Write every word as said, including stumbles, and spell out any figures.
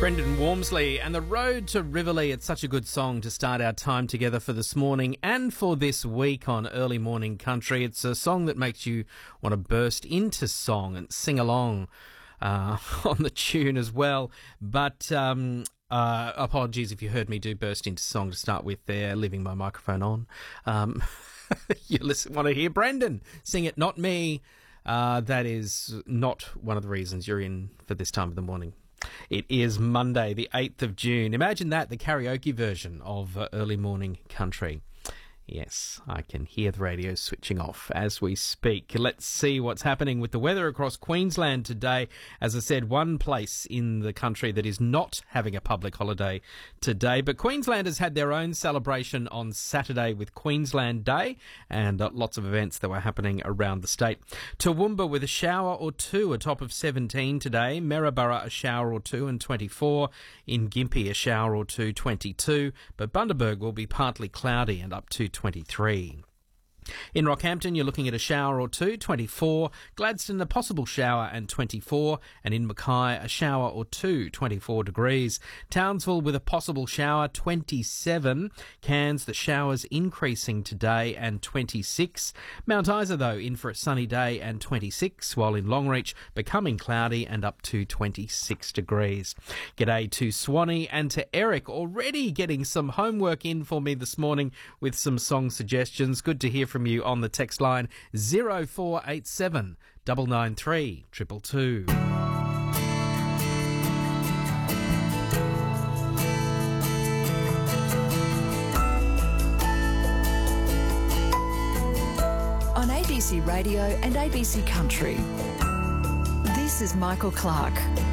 Brendan Walmsley and The Road to Rivoli. It's such a good song to start our time together for this morning and for this week on Early Morning Country. It's a song that makes you want to burst into song and sing along uh, on the tune as well. But um, uh, apologies if you heard me do burst into song to start with there, leaving my microphone on. Um, you listen, want to hear Brendan sing it, not me. Uh, that is not one of the reasons you're in for this time of the morning. It is Monday, the eighth of June. Imagine that, the karaoke version of uh, Early Morning Country. Yes, I can hear the radio switching off as we speak. Let's see what's happening with the weather across Queensland today. As I said, one place in the country that is not having a public holiday today. But Queenslanders had their own celebration on Saturday with Queensland Day and uh, lots of events that were happening around the state. Toowoomba with a shower or two, a top of seventeen today. Maryborough a shower or two and twenty-four. In Gympie a shower or two, twenty-two. But Bundaberg will be partly cloudy and up to twenty-three. In Rockhampton, you're looking at a shower or two, twenty-four. Gladstone, a possible shower and twenty-four. And in Mackay, a shower or two, twenty-four degrees. Townsville with a possible shower, twenty-seven. Cairns, the showers increasing today and twenty-six. Mount Isa, though, in for a sunny day and twenty-six, while in Longreach, becoming cloudy and up to twenty-six degrees. G'day to Swanee and to Eric, already getting some homework in for me this morning with some song suggestions. Good to hear from you on the text line zero four eight seven nine nine three two two two. On A B C Radio and A B C Country, this is Michael Clark.